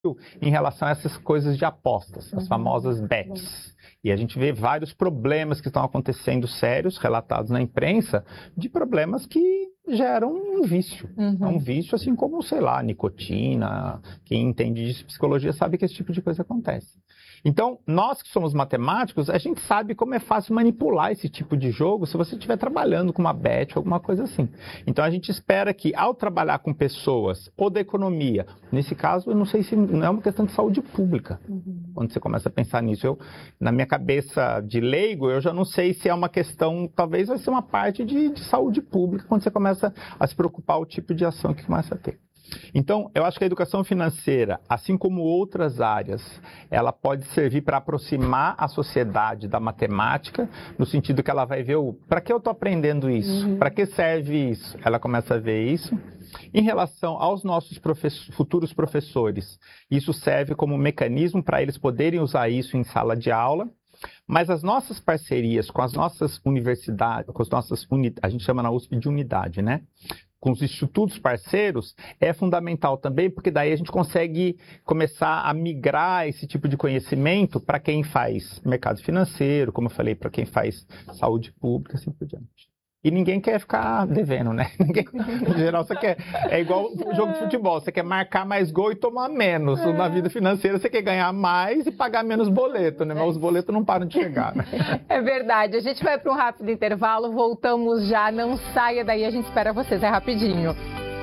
em relação a essas coisas de apostas, as famosas bets. E a gente vê vários problemas que estão acontecendo sérios, relatados na imprensa, de problemas que geram um vício. É um vício assim como, sei lá, nicotina. Quem entende de psicologia sabe que esse tipo de coisa acontece. Então, nós que somos matemáticos, a gente sabe como é fácil manipular esse tipo de jogo se você estiver trabalhando com uma bet ou alguma coisa assim. Então, a gente espera que, ao trabalhar com pessoas ou da economia, nesse caso, eu não sei se não é uma questão de saúde pública, quando você começa a pensar nisso. Na minha cabeça de leigo, eu já não sei se é uma questão, talvez vai ser uma parte de saúde pública, quando você começa a se preocupar o tipo de ação que começa a ter. Então, eu acho que a educação financeira, assim como outras áreas, ela pode servir para aproximar a sociedade da matemática, no sentido que ela vai ver para que eu estou aprendendo isso? Para que serve isso? Ela começa a ver isso. Em relação aos nossos futuros professores, isso serve como mecanismo para eles poderem usar isso em sala de aula. Mas as nossas parcerias com as nossas universidades, com as nossas a gente chama na USP de unidade, né? Com os institutos parceiros, é fundamental também, porque daí a gente consegue começar a migrar esse tipo de conhecimento para quem faz mercado financeiro, como eu falei, para quem faz saúde pública, assim por diante. E ninguém quer ficar devendo, né? Em geral, você quer. É igual o jogo de futebol, você quer marcar mais gol e tomar menos. Na vida financeira, você quer ganhar mais e pagar menos boleto, né? Mas os boletos não param de chegar, né? É verdade. A gente vai para um rápido intervalo, voltamos já. Não saia daí, a gente espera vocês. É rapidinho.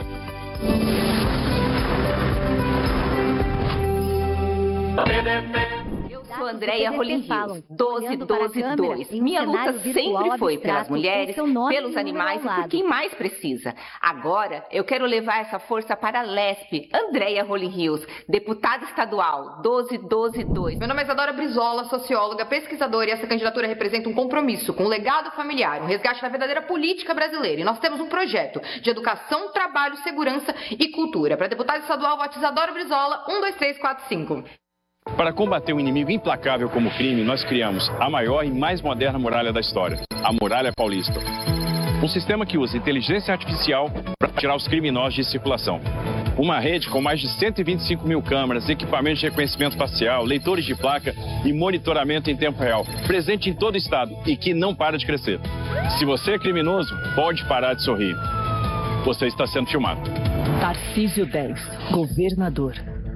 Eu sou Andréia Rolim Rios, 1212. Minha luta sempre foi pelas mulheres, pelos animais e por quem mais precisa. Agora, eu quero levar essa força para a LESP, Andréia Rolim Rios, deputada estadual, 1212. Meu nome é Isadora Brizola, socióloga, pesquisadora, e essa candidatura representa um compromisso com o legado familiar, um resgate da verdadeira política brasileira. E nós temos um projeto de educação, trabalho, segurança e cultura. Para deputada estadual, vote Isadora Brizola, 12345. Para combater um inimigo implacável como o crime, nós criamos a maior e mais moderna muralha da história, a Muralha Paulista. Um sistema que usa inteligência artificial para tirar os criminosos de circulação. Uma rede com mais de 125 mil câmeras, equipamentos de reconhecimento facial, leitores de placa e monitoramento em tempo real, presente em todo o estado e que não para de crescer. Se você é criminoso, pode parar de sorrir. Você está sendo filmado. Tarcísio 10, governador.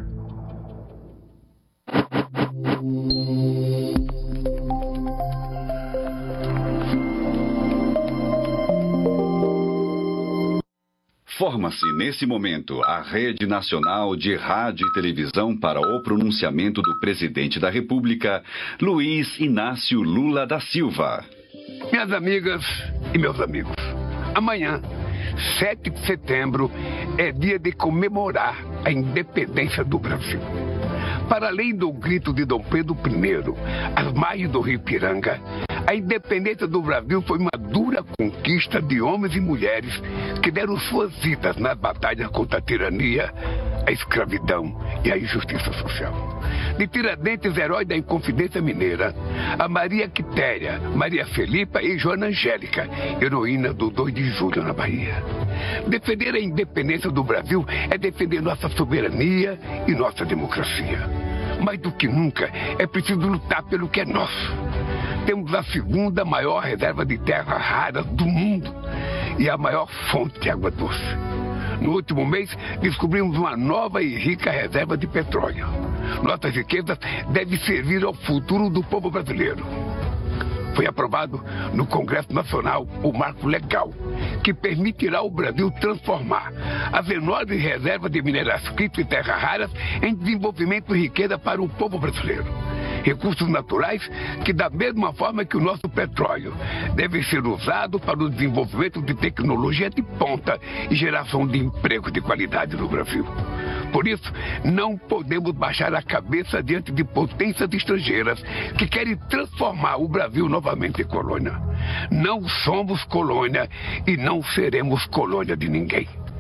Forma-se nesse momento a Rede Nacional de Rádio e Televisão para o pronunciamento do Presidente da República, Luiz Inácio Lula da Silva. Minhas amigas e meus amigos, amanhã, 7 de setembro, é dia de comemorar a independência do Brasil. Para além do grito de Dom Pedro I, às margens do Rio Ipiranga, a independência do Brasil foi uma dura conquista de homens e mulheres que deram suas vidas nas batalhas contra a tirania, a escravidão e a injustiça social. De Tiradentes, herói da Inconfidência Mineira, a Maria Quitéria, Maria Felipa e Joana Angélica, heroína do 2 de julho na Bahia. Defender a independência do Brasil é defender nossa soberania e nossa democracia. Mais do que nunca, é preciso lutar pelo que é nosso. Temos a segunda maior reserva de terras raras do mundo e a maior fonte de água doce. No último mês, descobrimos uma nova e rica reserva de petróleo. Nossas riquezas devem servir ao futuro do povo brasileiro. Foi aprovado no Congresso Nacional o marco legal, que permitirá ao Brasil transformar as enormes reservas de minerais críticos e terras raras em desenvolvimento e riqueza para o povo brasileiro. Recursos naturais que, da mesma forma que o nosso petróleo, devem ser usados para o desenvolvimento de tecnologia de ponta e geração de emprego de qualidade no Brasil. Por isso, não podemos baixar a cabeça diante de potências estrangeiras que querem transformar o Brasil novamente em colônia. Não somos colônia e não seremos colônia de ninguém.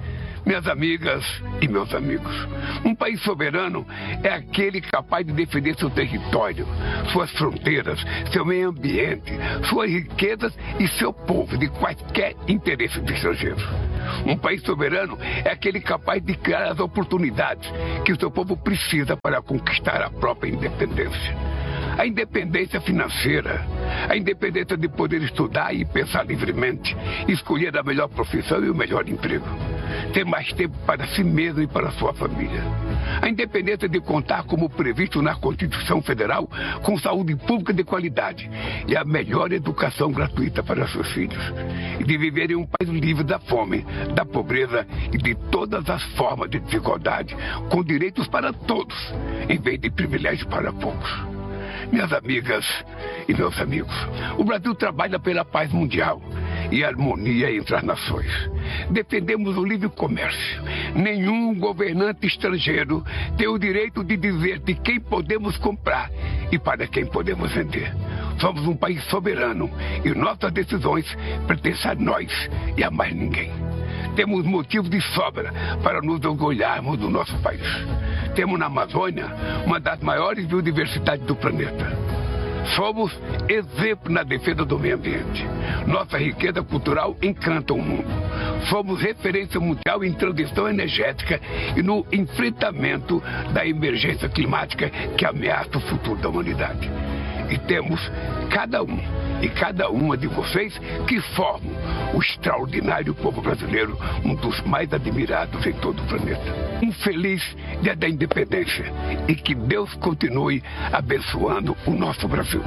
Minhas amigas e meus amigos, um país soberano é aquele capaz de defender seu território, suas fronteiras, seu meio ambiente, suas riquezas e seu povo de quaisquer interesses estrangeiros. Um país soberano é aquele capaz de criar as oportunidades que o seu povo precisa para conquistar a própria independência. A independência financeira, a independência de poder estudar e pensar livremente, escolher a melhor profissão e o melhor emprego. Ter mais tempo para si mesmo e para sua família. A independência de contar, como previsto na Constituição Federal, com saúde pública de qualidade e a melhor educação gratuita para seus filhos. E de viver em um país livre da fome, da pobreza e de todas as formas de desigualdade, com direitos para todos, em vez de privilégios para poucos. Minhas amigas e meus amigos, o Brasil trabalha pela paz mundial e harmonia entre as nações. Defendemos o livre comércio. Nenhum governante estrangeiro tem o direito de dizer de quem podemos comprar e para quem podemos vender. Somos um país soberano e nossas decisões pertencem a nós e a mais ninguém. Temos motivos de sobra para nos orgulharmos do nosso país. Temos na Amazônia uma das maiores biodiversidades do planeta. Somos exemplo na defesa do meio ambiente. Nossa riqueza cultural encanta o mundo. Somos referência mundial em transição energética e no enfrentamento da emergência climática que ameaça o futuro da humanidade. E temos cada um e cada uma de vocês que formam o extraordinário povo brasileiro, um dos mais admirados em todo o planeta. Um feliz Dia da Independência e que Deus continue abençoando o nosso Brasil.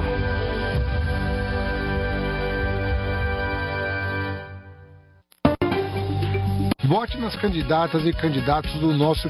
Vote nas candidatas e candidatos do nosso